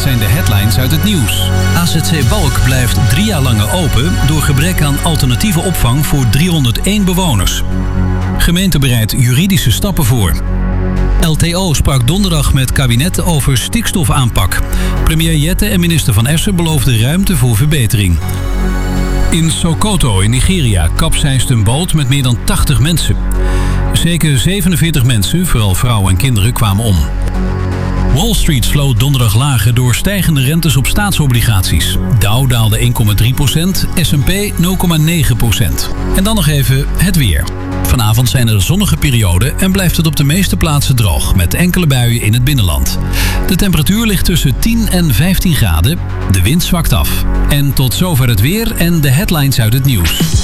zijn de headlines uit het nieuws. AZC Balk blijft 3 jaar langer open door gebrek aan alternatieve opvang voor 301 bewoners. Gemeente bereidt juridische stappen voor. LTO sprak donderdag met kabinet over stikstofaanpak. Premier Jette en minister Van Essen beloofden ruimte voor verbetering. In Sokoto in Nigeria kapseist een boot met meer dan 80 mensen. Zeker 47 mensen, vooral vrouwen en kinderen, kwamen om. Wall Street sloot donderdag lager door stijgende rentes op staatsobligaties. Dow daalde 1,3%, S&P 0,9%. En dan nog even het weer. Vanavond zijn er zonnige perioden en blijft het op de meeste plaatsen droog, met enkele buien in het binnenland. De temperatuur ligt tussen 10 en 15 graden. De wind zwakt af. En tot zover het weer en de headlines uit het nieuws.